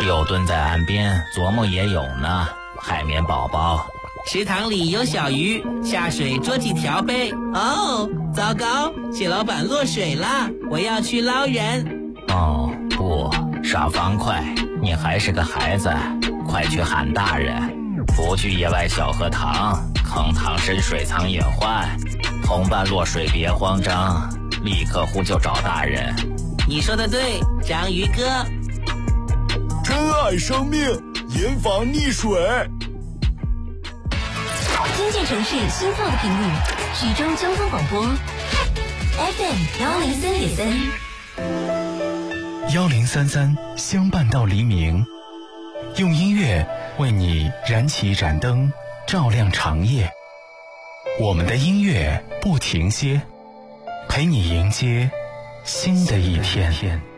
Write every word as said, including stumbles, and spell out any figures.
又蹲在岸边琢磨野泳呢。海绵宝宝， 池塘里有小鱼，下水捉几条呗。哦，糟糕，蟹老板落水了，我要去捞人。 哦不，傻方块，你还是个孩子，快去喊大人，不去野外小河塘，坑塘深水藏隐患，同伴落水别慌张，立刻呼救找大人。 你说的对，章鱼哥。 珍爱生命，严防溺水。 听见城市心跳的频率，徐州交通广播 F M 幺零三点三， 幺零三三相伴到黎明，用音乐为你燃起一盏灯，照亮长夜。我们的音乐不停歇，陪你迎接新的一天。